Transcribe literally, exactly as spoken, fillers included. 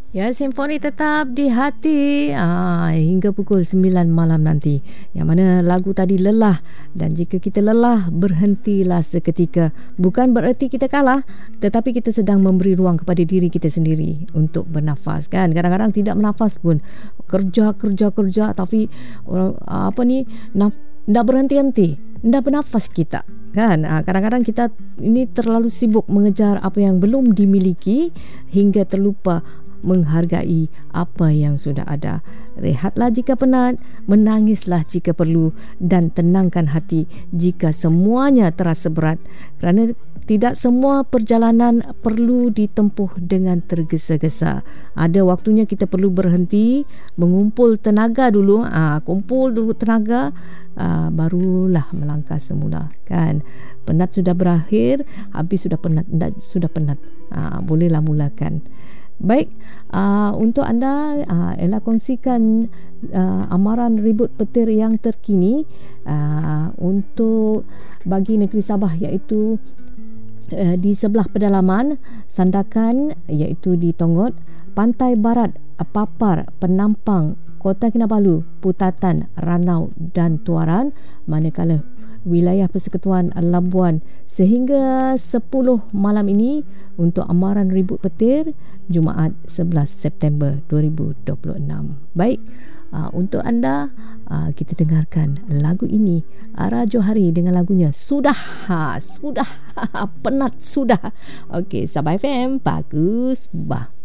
Ya, simfoni tetap di hati ah, hingga pukul sembilan malam nanti. Yang mana lagu tadi lelah, dan jika kita lelah, berhentilah seketika. Bukan bererti kita kalah, tetapi kita sedang memberi ruang kepada diri kita sendiri untuk bernafas, kan. Kadang-kadang tidak bernafas pun, kerja kerja kerja tapi orang apa ni naf tak berhenti-henti, tak bernafas kita, kan. Ha, kadang-kadang kita ini terlalu sibuk mengejar apa yang belum dimiliki hingga terlupa menghargai apa yang sudah ada. Rehatlah jika penat, menangislah jika perlu, dan tenangkan hati jika semuanya terasa berat, kerana tidak semua perjalanan perlu ditempuh dengan tergesa-gesa. Ada waktunya kita perlu berhenti, mengumpul tenaga dulu, ah, kumpul dulu tenaga, ah, barulah melangkah semula, kan. Penat sudah berakhir, habis sudah penat, sudah penat, ah, bolehlah mulakan. Baik, uh, untuk anda, uh, Ella kongsikan uh, amaran ribut petir yang terkini uh, untuk bagi negeri Sabah, iaitu uh, di sebelah pedalaman Sandakan, iaitu di Tongot, Pantai Barat, Papar, Penampang, Kota Kinabalu, Putatan, Ranau dan Tuaran, manakala wilayah Persekutuan Labuan sehingga sepuluh malam ini untuk amaran ribut petir Jumaat sebelas September dua ribu dua puluh enam. Baik, uh, untuk anda uh, kita dengarkan lagu ini, Ara Johari dengan lagunya Sudah. Ha, sudah penat sudah. Okey, Sabah F M bagus bah.